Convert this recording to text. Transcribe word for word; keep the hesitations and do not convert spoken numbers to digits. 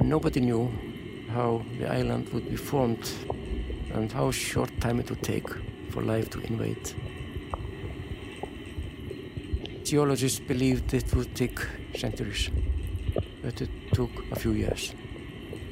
and nobody knew how the island would be formed and how short time it would take for life to invade. Geologists believed it would take centuries, but it took a few years.